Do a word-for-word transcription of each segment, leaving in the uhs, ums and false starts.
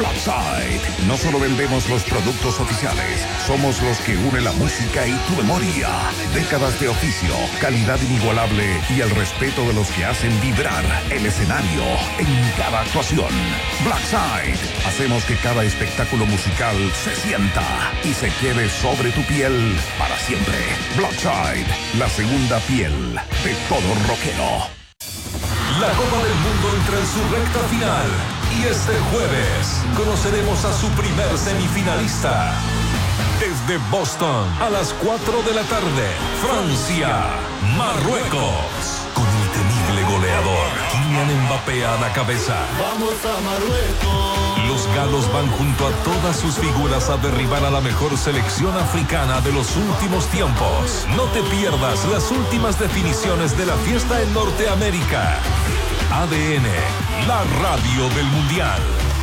Blackside. No solo vendemos los productos oficiales, somos los que unen la música y tu memoria. Décadas de oficio, calidad inigualable y el respeto de los que hacen vibrar el escenario en cada actuación. Blackside. Hacemos que cada espectáculo musical se sienta y se quede sobre tu piel para siempre. Blackside, la segunda piel de todo rockero. La Copa del Mundo entra en su recta final y este jueves conoceremos a su primer semifinalista. Desde Boston, a las cuatro de la tarde, Francia, Marruecos. Con el temible goleador Kylian Mbappé a la cabeza. ¡Vamos a Marruecos! Los galos van junto a todas sus figuras a derribar a la mejor selección africana de los últimos tiempos. No te pierdas las últimas definiciones de la fiesta en Norteamérica. A D N, la radio del Mundial.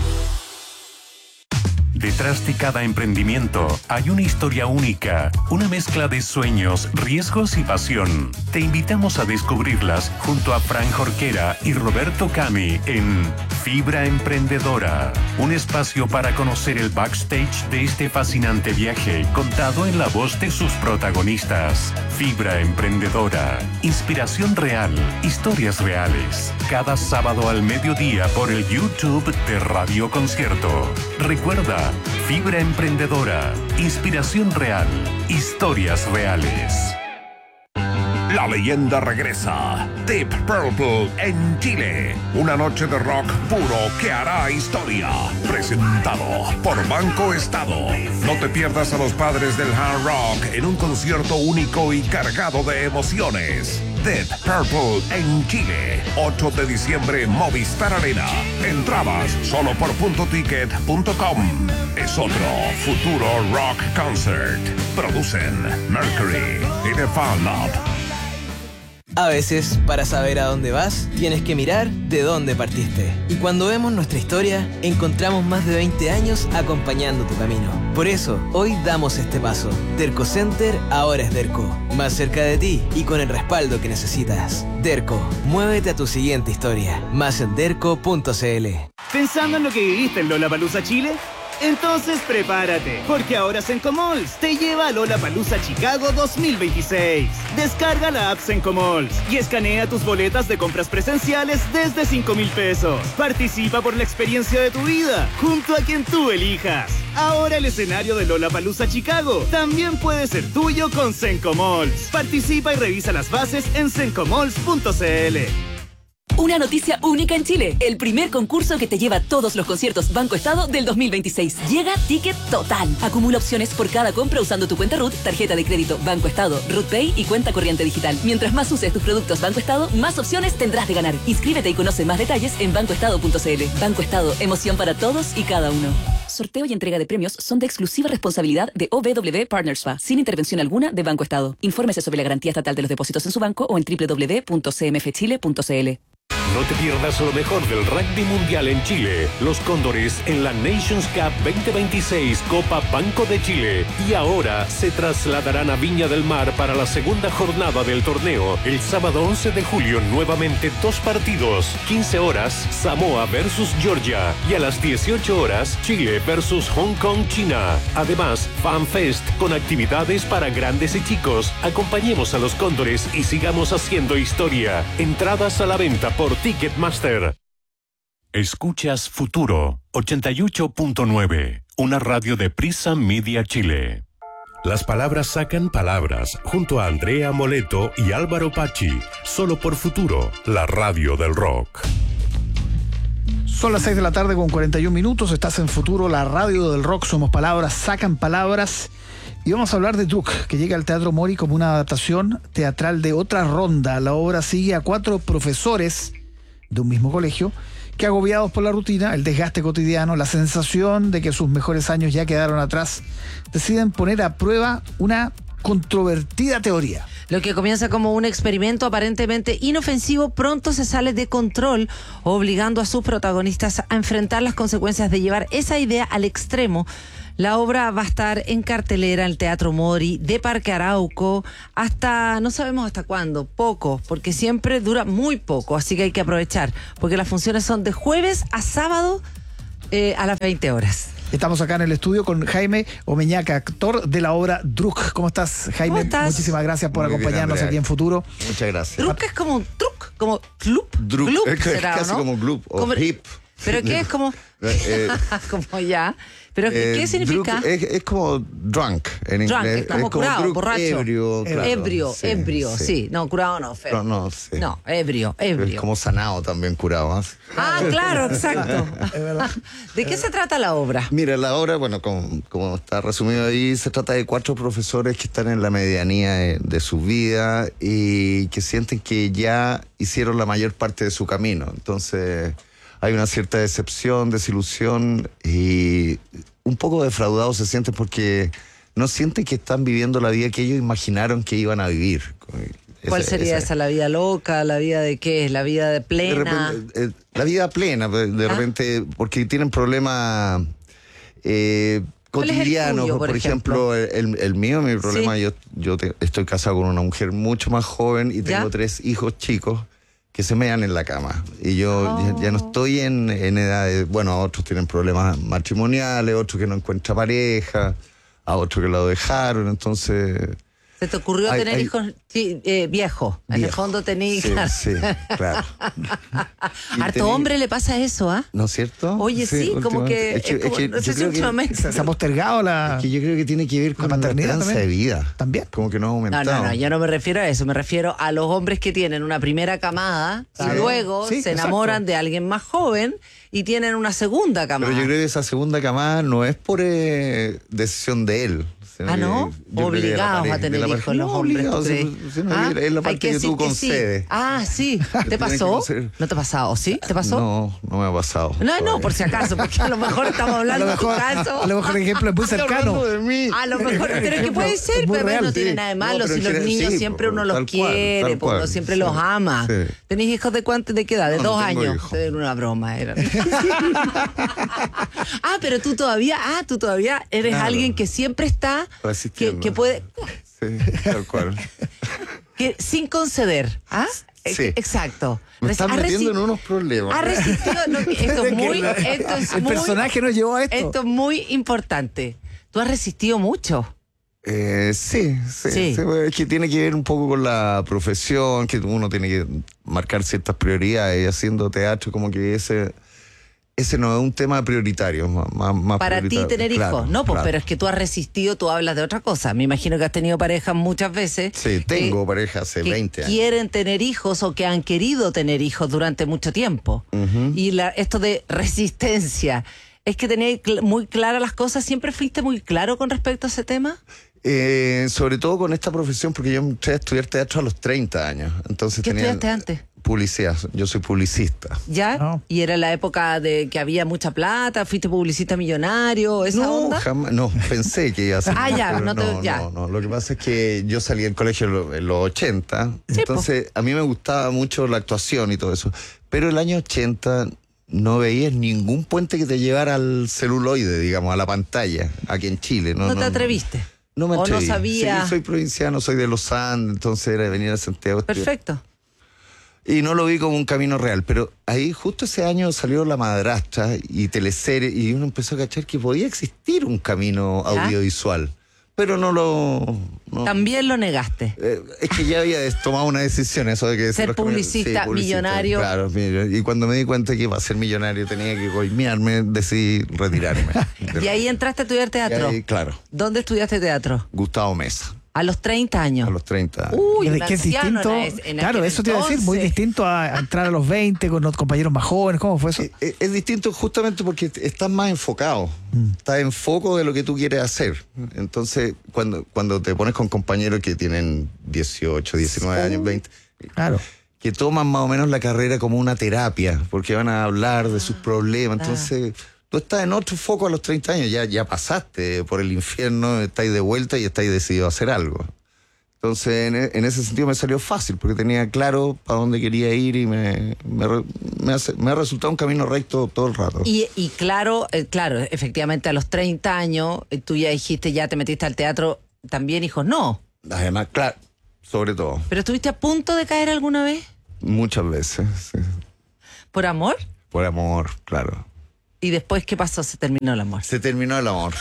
Detrás de cada emprendimiento hay una historia única, una mezcla de sueños, riesgos y pasión. Te invitamos a descubrirlas junto a Fran Jorquera y Roberto Cami en Fibra Emprendedora, un espacio para conocer el backstage de este fascinante viaje contado en la voz de sus protagonistas. Fibra Emprendedora, inspiración real, historias reales. Cada sábado al mediodía por el YouTube de Radio Concierto. Recuerda, Fibra Emprendedora, inspiración real, historias reales. La leyenda regresa. Deep Purple en Chile. Una noche de rock puro que hará historia. Presentado por Banco Estado. No te pierdas a los padres del hard rock en un concierto único y cargado de emociones. Deep Purple en Chile. ocho de diciembre, Movistar Arena. Entradas solo por punto ticket punto com. Es otro futuro rock concert. Producen Mercury y The Fan Up. A veces, para saber a dónde vas, tienes que mirar de dónde partiste. Y cuando vemos nuestra historia, encontramos más de veinte años acompañando tu camino. Por eso, hoy damos este paso. Derco Center ahora es Derco. Más cerca de ti y con el respaldo que necesitas. Derco, muévete a tu siguiente historia. Más en derco punto c l. ¿Pensando en lo que viviste en Lollapalooza Chile? Entonces prepárate, porque ahora Sencomalls te lleva a Lollapalooza Chicago dos mil veintiséis. Descarga la app Sencomalls y escanea tus boletas de compras presenciales desde cinco mil pesos. Participa por la experiencia de tu vida, junto a quien tú elijas. Ahora el escenario de Lollapalooza Chicago también puede ser tuyo con Sencomalls. Participa y revisa las bases en sencomalls punto c l. Una noticia única en Chile. El primer concurso que te lleva todos los conciertos Banco Estado del dos mil veintiséis. Llega Ticket Total. Acumula opciones por cada compra usando tu cuenta R U T, tarjeta de crédito Banco Estado, R U T Pay y cuenta corriente digital. Mientras más uses tus productos Banco Estado, más opciones tendrás de ganar. Inscríbete y conoce más detalles en banco estado punto c l. Banco Estado, emoción para todos y cada uno. Sorteo y entrega de premios son de exclusiva responsabilidad de O B W Partners S A, sin intervención alguna de Banco Estado. Infórmese sobre la garantía estatal de los depósitos en su banco o en doble u doble u doble u punto c m f chile punto c l. No te pierdas lo mejor del rugby mundial en Chile. Los Cóndores en la Nations Cup veinte veintiséis Copa Banco de Chile. Y ahora se trasladarán a Viña del Mar para la segunda jornada del torneo. El sábado once de julio nuevamente dos partidos. quince horas Samoa versus Georgia. Y a las dieciocho horas Chile versus Hong Kong, China. Además, FanFest con actividades para grandes y chicos. Acompañemos a los Cóndores y sigamos haciendo historia. Entradas a la venta por Ticketmaster. Escuchas Futuro ochenta y ocho punto nueve, una radio de Prisa Media Chile. Las palabras sacan palabras, junto a Andrea Moleto y Álvaro Pachi, solo por Futuro, la radio del rock. Son las seis de la tarde con cuarenta y un minutos, estás en Futuro, la radio del rock, somos palabras, sacan palabras. Y vamos a hablar de Duke, que llega al Teatro Mori como una adaptación teatral de Otra Ronda. La obra sigue a cuatro profesores de un mismo colegio que, agobiados por la rutina, el desgaste cotidiano, la sensación de que sus mejores años ya quedaron atrás, deciden poner a prueba una controvertida teoría. Lo que comienza como un experimento aparentemente inofensivo pronto se sale de control, obligando a sus protagonistas a enfrentar las consecuencias de llevar esa idea al extremo. La obra va a estar en cartelera en el Teatro Mori de Parque Arauco hasta, no sabemos hasta cuándo, poco, porque siempre dura muy poco, así que hay que aprovechar, porque las funciones son de jueves a sábado eh, a las veinte horas. Estamos acá en el estudio con Jaime Omeñaca, actor de la obra Druk. ¿Cómo estás, Jaime? ¿Cómo estás? Muchísimas gracias por Muy bien, acompañarnos Andrea. aquí en Futuro. Muchas gracias. Druk es como truc, como club. Druk, Club es, será, casi ¿no? como club o Como- hip. ¿Pero qué es como? Eh, como ya. ¿Pero eh, qué significa? drunk es, es como drunk en Drunk, inglés. es como curado, drunk, borracho. Ebrio, claro. ebrio, Sí, ebrio, sí. No, curado no, feo. No, no, sí. No, ebrio, ebrio. Es como sanado también curado. ¿Ah? Ah, claro, exacto. ¿De qué se trata la obra? Mira, la obra, bueno, como, como está resumido ahí, se trata de cuatro profesores que están en la medianía de, de su vida y que sienten que ya hicieron la mayor parte de su camino. Entonces, hay una cierta decepción, desilusión y un poco defraudados se sienten porque no sienten que están viviendo la vida que ellos imaginaron que iban a vivir. ¿Cuál Esa- sería esa- esa? ¿La vida loca? ¿La vida de qué? ¿La vida de de plena? repente, eh, la vida plena, de, de Ah. repente, porque tienen problemas eh, ¿Cuál es el cotidianos. tuyo, por, por ejemplo, el, el mío, mi problema, Sí. yo, yo te- estoy casado con una mujer mucho más joven y tengo ¿Ya? tres hijos chicos que se mean en la cama. Y yo Oh. ya, ya no estoy en, en edad de, bueno, otros tienen problemas matrimoniales, otros que no encuentran pareja, a otros que lo dejaron, entonces... ¿Se te ocurrió Hay- tener hay- hijos sí, eh, viejos? En el Viejo. fondo tenías... Sí, sí, claro. Y Harto tenía- hombre le pasa eso, ¿ah? ¿No es cierto? Oye, sí, como últimamente. que... Es que, es como- es que no yo sé si creo que- últimamente. Se, se ha postergado la... que yo creo que tiene que ver con la, maternidad esperanza también. de vida. También. Como que no ha No, aumentado. no, no, yo no me refiero a eso, me refiero a los hombres que tienen una primera camada Claro. y luego Sí, se exacto. enamoran de alguien más joven y tienen una segunda camada. Pero yo creo que esa segunda camada no es por eh, decisión de él. sino Ah, que ¿no? yo creo que de la Obligados pareja- a de tener la hijos pareja. los No, hombres, ¿tú obligados, crees? sino- sino Ah, que es la hay parte que, decir tú que sí. concedes. Ah, sí. ¿Te Tienes que pasó? conceder. ¿No te ha pasado? ¿Sí? ¿Te pasó? No, no me ha pasado. No, no, todavía. por si acaso, porque a lo mejor estamos A hablando lo de tu mejor, caso. a lo mejor el ejemplo es muy Estoy cercano. hablando de mí. A lo mejor, pero es que puede Es ser, muy bebé, real, no tiene sí. nada de No, malo. pero Si en los general, niños sí, siempre po, uno los tal cual, quiere, tal pues uno cual, siempre sí. los ama. Sí. ¿Tenés hijos de cuánto, de qué edad? ¿De No, no dos tengo años? hijos. Era una broma, era. Ah, pero tú todavía, ah, tú todavía eres Claro. alguien que siempre está, que, Resistiendo. que puede, Sí, tal cual. que sin conceder, ¿ah? Sí. Eh, Exacto. Me Resi- están ha metiendo resi- en unos problemas. Ha resistido, no, esto es muy, esto es El muy, personaje nos llevó a esto. esto es muy importante. Tú has resistido mucho. Eh, sí, sí, Sí. sí, es que tiene que ver un poco con la profesión, que uno tiene que marcar ciertas prioridades y haciendo teatro como que ese ese no es un tema prioritario, más, más- más Para ti prioritario. tener Claro, hijos. No, pues, claro. pero es que tú has resistido, tú hablas de otra cosa. Me imagino que has tenido parejas muchas veces. Sí, tengo que- pareja hace que veinte años. quieren tener hijos o que han querido tener hijos durante mucho tiempo. Ujú. Y la, esto de resistencia, es que tenías cl- muy claras las cosas. ¿Siempre fuiste muy claro con respecto a ese tema? Eh, sobre todo con esta profesión, porque yo entré a estudiar teatro a los treinta años. Entonces ¿Qué tenía estudiaste antes? Publicidad, yo soy publicista. ¿Ya? No. ¿Y era la época de que había mucha plata? ¿Fuiste publicista millonario? ¿Esa no, onda? jamás, no, pensé que iba a ser. Ah, ya, pero no te- no, ya. no, no. Lo que pasa es que yo salí del colegio en lo- en los ochenta, Sí, entonces a mí me gustaba mucho la actuación y todo eso. Pero el año ochenta no veías ningún puente que te llevara al celuloide, digamos, a la pantalla, aquí en Chile. No, ¿No te atreviste? No me ¿O no atreví. sabía? Sí, soy provinciano, soy de Los Andes, entonces era venir a Santiago. a estudiar. Perfecto. Y no lo vi como un camino real, pero ahí justo ese año salió La Madrastra y teleseries y uno empezó a cachar que podía existir un camino ¿Ya? audiovisual, pero no lo... no- También lo negaste. eh, es que ya había des- tomado una decisión eso de que... Ser los caminos- publicista, millonario. Claro, mira, y cuando me di cuenta que para ser millonario tenía que coimearme, decidí retirarme. Y ahí entraste a estudiar Y teatro. ahí, claro, ¿Dónde estudiaste teatro? Gustavo Mesa, A los treinta años. a los treinta. Uy, Que un es anciano distinto. en es- en Claro, aquel eso te iba a decir, muy entonces. distinto a, a entrar a los veinte con los compañeros más jóvenes. ¿Cómo fue eso? Eh, eh, Es distinto justamente porque estás más enfocado, Mm. estás en foco de lo que tú quieres hacer. Entonces, cuando, cuando te pones con compañeros que tienen dieciocho, diecinueve años, veinte, Claro. que toman más o menos la carrera como una terapia, porque van a hablar de sus problemas. Ah. Entonces, tú estás en otro foco a los treinta años, ya, ya pasaste por el infierno, estáis de vuelta y estáis decidido a hacer algo. Entonces, en, e- en ese sentido me salió fácil, porque tenía claro para dónde quería ir y me, me, re- me hace- me ha resultado un camino recto todo el rato. Y, y claro, eh, claro, efectivamente a los treinta años eh, tú ya dijiste, ya te metiste al teatro, también hijos, no. Además, claro, sobre todo, ¿Pero estuviste a punto de caer alguna vez? muchas veces, sí. ¿Por amor? Por amor, claro. ¿Y después qué pasó? Se terminó el amor. Se terminó el amor.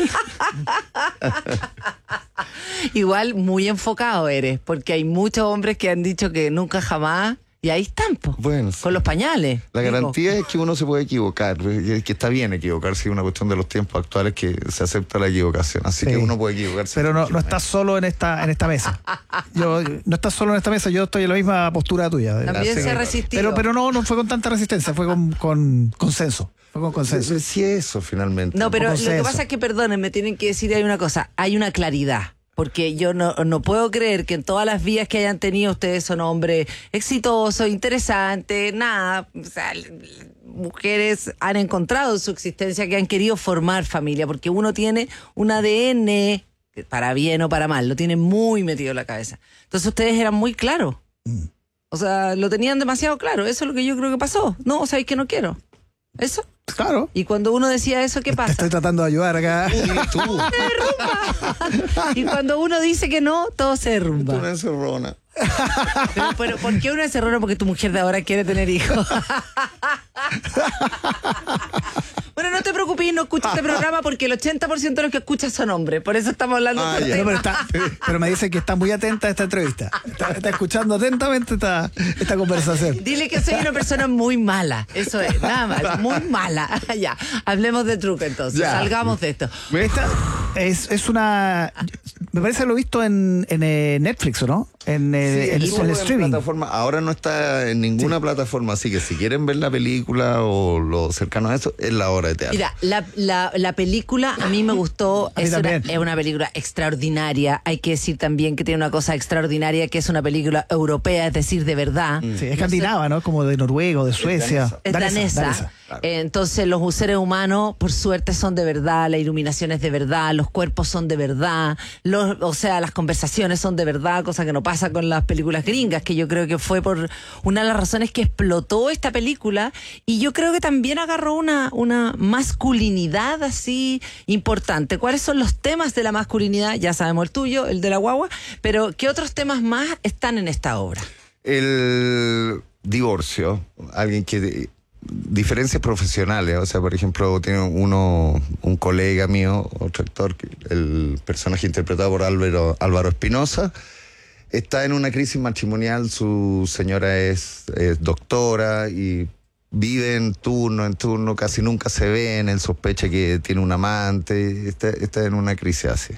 Igual muy enfocado eres, porque hay muchos hombres que han dicho que nunca jamás, y ahí están, po, bueno, sí. con los pañales. La digo. garantía es que uno se puede equivocar, que está bien equivocarse, es una cuestión de los tiempos actuales que se acepta la equivocación, así Sí. que uno puede equivocarse. Pero no, no estás solo en esta en esta mesa. Yo no estás solo en esta mesa, yo estoy en la misma postura tuya. También Sí. se ha resistido. Pero pero no no fue con tanta resistencia, fue con, con consenso. Fue con consenso. Sí, eso finalmente. No, pero lo consenso. que pasa es que, perdonen, me tienen que decir hay una cosa, hay una claridad. Porque yo no, no puedo creer que en todas las vías que hayan tenido ustedes son hombres exitosos, interesantes, nada. O sea, mujeres han encontrado en su existencia que han querido formar familia, porque uno tiene un A D N, para bien o para mal, lo tiene muy metido en la cabeza. Entonces ustedes eran muy claros. Mm. O sea, lo tenían demasiado claro. Eso es lo que yo creo que pasó. No, o sea, es que no quiero. ¿Eso? Claro. Y cuando uno decía eso, ¿qué pasa? Te estoy tratando de ayudar acá. Uy, tú. Se derrumba. Y cuando uno dice que no, todo se derrumba. Tú una encerrona. Pero, pero ¿por qué una encerrona? Porque tu mujer de ahora quiere tener hijos. Bueno, no te preocupes, no escuches este programa porque el ochenta por ciento de los que escuchas son hombres. Por eso estamos hablando Ah, de ya. este No, pero, tema. está, pero me dice que está muy atenta a esta entrevista. Está, está escuchando atentamente esta, esta conversación. Dile que soy una persona muy mala. Eso es, nada más, muy mala. Ya, hablemos de truco entonces. Ya. Salgamos de esto. Esta es, es una. Me parece que lo he visto en, en eh, Netflix, ¿o no? En, eh, Sí, en- estuvo en el en streaming. plataforma. Ahora no está en ninguna plataforma, así que si quieren ver la película o lo cercano a eso, es la hora de teatro. Mira, la, la, la película a mí me gustó, A mí es una, también. es una película extraordinaria. Hay que decir también que tiene una cosa extraordinaria, que es una película europea, es decir, de verdad. Sí, escandinava, ¿no? Como de Noruega o de Suecia. Es danesa. danesa. Claro. Eh, Entonces los seres humanos, por suerte, son de verdad, la iluminación es de verdad, los cuerpos son de verdad, los, o sea, las conversaciones son de verdad, cosa que no pasa con las películas gringas, que yo creo que fue por una de las razones que explotó esta película, y yo creo que también agarró una, una masculinidad así importante. ¿Cuáles son los temas de la masculinidad? Ya sabemos el tuyo, el de la guagua, pero ¿qué otros temas más están en esta obra? El divorcio, alguien que diferencias profesionales, o sea, por ejemplo, tiene uno, un colega mío, otro actor, el personaje interpretado por Álvaro, Álvaro Espinosa, está en una crisis matrimonial, su señora es, es doctora y vive en turno, en turno, casi nunca se ven, él sospecha que tiene un amante, está, está en una crisis así.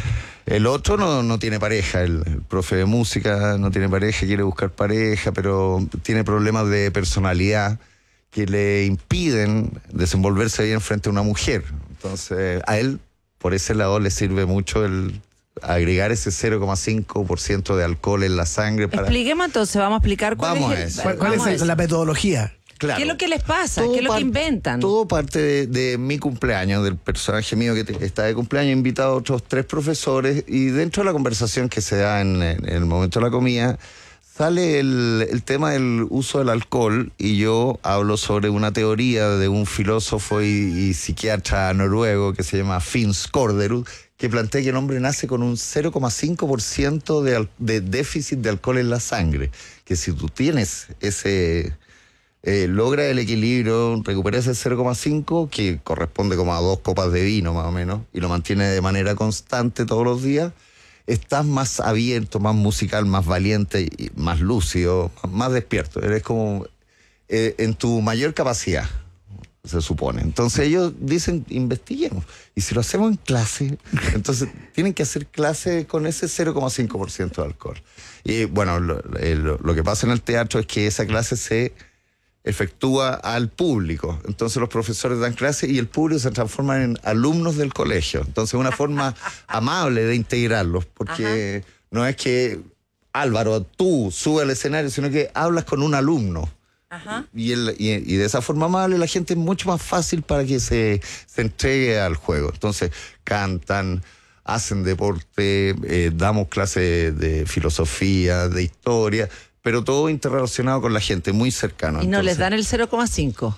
El otro no, no tiene pareja, el, el profe de música no tiene pareja, quiere buscar pareja, pero tiene problemas de personalidad que le impiden desenvolverse bien frente a una mujer. Entonces, a él, por ese lado, le sirve mucho el agregar ese cero coma cinco por ciento de alcohol en la sangre. Para... Expliquemos entonces, vamos a explicar cuál Vamos es, a el- eso. ¿Cuál, cuál vamos a es eso. la metodología? Claro. ¿Qué es lo que les pasa? Todo ¿Qué es lo que par- inventan? Todo parte de, de mi cumpleaños, del personaje mío que te- está de cumpleaños, he invitado a otros tres profesores y dentro de la conversación que se da en, en el momento de la comida, sale el, el tema del uso del alcohol y yo hablo sobre una teoría de un filósofo y, y psiquiatra noruego que se llama Finn Skårderud, que plantea que el hombre nace con un cero coma cinco por ciento de, al- de déficit de alcohol en la sangre, que si tú tienes ese... Eh, logra el equilibrio, recupera ese cero coma cinco, que corresponde como a dos copas de vino más o menos, y lo mantiene de manera constante todos los días, estás más abierto, más musical, más valiente, y más lúcido, más despierto. Eres como eh, en tu mayor capacidad, se supone. Entonces ellos dicen, investiguemos. Y si lo hacemos en clase, entonces tienen que hacer clase con ese cero coma cinco por ciento de alcohol. Y bueno, lo, lo, lo que pasa en el teatro es que esa clase se efectúa al público. Entonces los profesores dan clase y el público se transforma en alumnos del colegio. Entonces una forma amable de integrarlos, porque Ajá. no es que Álvaro, tú subes al escenario, sino que hablas con un alumno. Ajá. Y, el, y, y de esa forma amable la gente es mucho más fácil para que se, se entregue al juego. Entonces cantan, hacen deporte, eh, damos clases de filosofía, de historia, pero todo interrelacionado con la gente, muy cercano. Y no Entonces, les dan el cero coma cinco.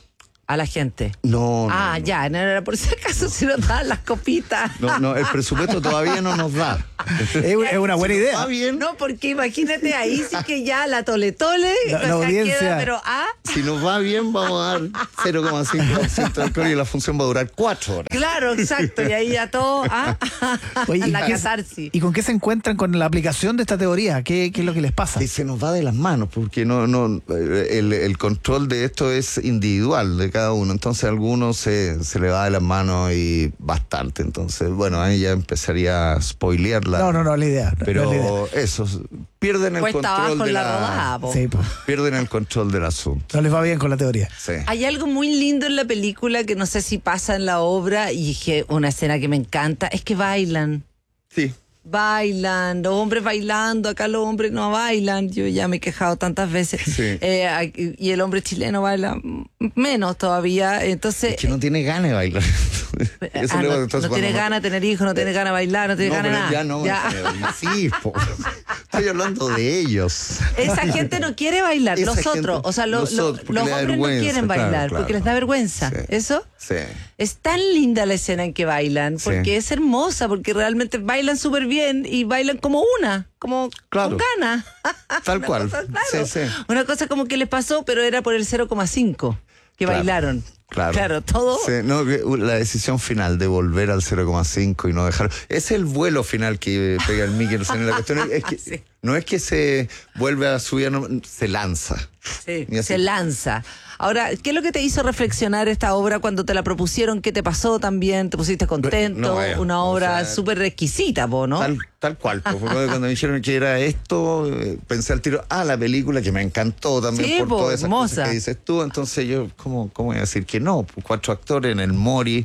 a la gente. No, no. Ah, no. ya, no era por si acaso si nos dan las copitas. No, no, el presupuesto todavía no nos da. Es, una- es una buena Si nos idea. va bien, No, porque imagínate ahí sí que ya la tole tole, La- o la sea, audiencia. queda, pero ah, si nos va bien, vamos a dar cero coma cinco por ciento de alcohol y la función va a durar cuatro horas. claro, exacto, y ahí ya todo, ah, Oye, ¿y la qué- catarsis. ¿Y con qué se encuentran con la aplicación de esta teoría? ¿Qué, qué es lo que les pasa? Y se nos va de las manos, porque no, no, el, el control de esto es individual de cada uno. Entonces a algunos se, se le va de las manos y bastante. Entonces, bueno, ahí ya empezaría a spoilearla. No, no, no, la idea. no, Pero no es la idea. eso, pierden el Cuesta abajo control de en la la, rodada, po. Sí, pues. pierden el control del asunto. No les va bien con la teoría. Sí. Hay algo muy lindo en la película que no sé si pasa en la obra y que una escena que me encanta es que bailan. Sí. Bailan, los hombres bailando, acá los hombres no bailan, yo ya me he quejado tantas veces. Sí. Eh, aquí- y el hombre chileno baila m- menos todavía, entonces... Es que no tiene ganas de bailar. eh, Eso ah, luego, no, entonces, no tiene cuando- ganas de tener hijos, no tiene ganas de bailar, no tiene No, ganas de pero nada. ya no. Ya. eh, Sí, po. Estoy hablando de ellos. Esa gente no quiere bailar, Esa los gente- otros, o sea, lo- los lo- otros, porque los le da hombres no vergüenza, quieren claro, bailar claro. porque les da vergüenza. Sí. ¿Eso? Sí. Es tan linda la escena en que bailan, Sí. porque es hermosa, porque realmente bailan súper bien y bailan como una, como Claro. con ganas. Tal Una cual. cosa, claro. Sí, sí. Una cosa como que les pasó, pero era por el cero coma cinco que Claro. bailaron. Claro. Claro, todo. Sí, no, que, uh, la decisión final de volver al cero coma cinco y no dejar. Es el vuelo final que pega el Mikkelsen. La cuestión es, es que Sí. no es que se vuelve a subir, no, se lanza. Sí, Y así. se lanza. Ahora, ¿qué es lo que te hizo reflexionar esta obra cuando te la propusieron? ¿Qué te pasó también? ¿Te pusiste contento? No, vaya, Una o obra sea, súper exquisita, po, ¿no? Tal, tal cual. Pues, porque cuando me dijeron que era esto, eh, pensé al tiro, ah, la película que me encantó también Sí, por po, todas esas hermosa. cosas que dices tú. Entonces yo, ¿cómo, cómo voy a decir que no? Pues, cuatro actores en el Mori.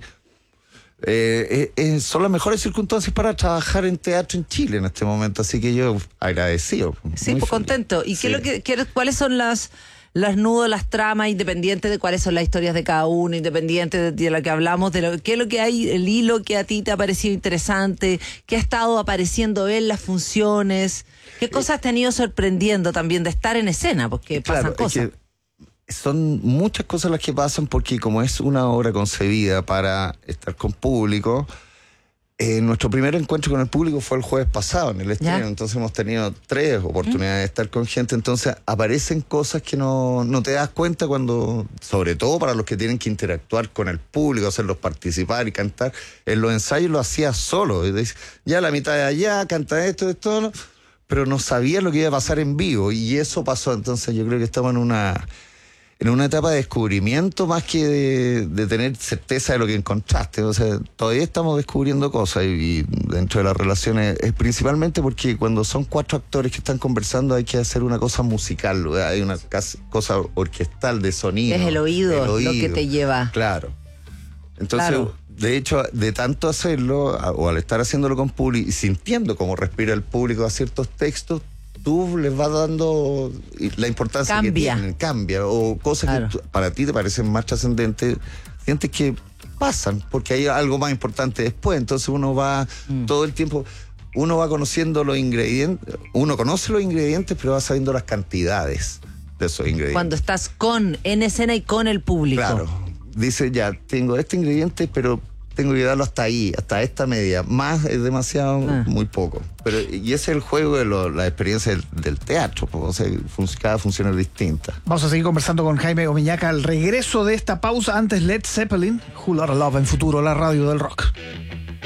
Eh, eh, eh, son las mejores circunstancias para trabajar en teatro en Chile en este momento. Así que yo agradecido. Sí, muy pues feliz. contento. ¿Y qué Sí. es lo que, qué- cuáles son las, las nudos, las tramas, independientes de cuáles son las historias de cada uno, independientes de, de lo que hablamos, de lo, qué es lo que hay, el hilo que a ti te ha parecido interesante, qué ha estado apareciendo en las funciones, qué cosas te han ido sorprendiendo también de estar en escena, porque pasan Claro, es cosas. que son muchas cosas las que pasan porque como es una obra concebida para estar con público, eh, nuestro primer encuentro con el público fue el jueves pasado en el estreno, Ya. entonces hemos tenido tres oportunidades de estar con gente, entonces aparecen cosas que no, no te das cuenta cuando, sobre todo para los que tienen que interactuar con el público, hacerlos participar y cantar, en los ensayos lo hacía solo, es decir, ya la mitad de allá, canta esto, esto, ¿no? Pero no sabía lo que iba a pasar en vivo y eso pasó, entonces yo creo que estamos en una en una etapa de descubrimiento más que de, de tener certeza de lo que encontraste. O sea, todavía estamos descubriendo cosas y, y dentro de las relaciones, es principalmente porque cuando son cuatro actores que están conversando hay que hacer una cosa musical, ¿verdad? Hay una cas- cosa orquestal de sonido. Es el oído, el lo que te lleva. Claro. Entonces, Claro. de hecho, de tanto hacerlo, a- o al estar haciéndolo con público y sintiendo cómo respira el público a ciertos textos, tú les vas dando la importancia Cambia. que tienen, cambia, o cosas Claro. que tú- para ti te parecen más trascendentes, sientes que pasan, porque hay algo más importante después, entonces uno va Mm. todo el tiempo, uno va conociendo los ingredientes, uno conoce los ingredientes, pero va sabiendo las cantidades de esos ingredientes. Cuando estás con, en escena y con el público. Claro, dice ya, tengo este ingrediente, pero tengo que darlo hasta ahí, hasta esta media. Más es demasiado, Ah. muy poco. Pero y ese es el juego de lo- la experiencia del, del teatro, pues, o sea, fun- cada función es distinta. Vamos a seguir conversando con Jaime Gomiñaca al regreso de esta pausa. Antes Led Zeppelin, Whole Lotta Love en Futuro, la radio del rock.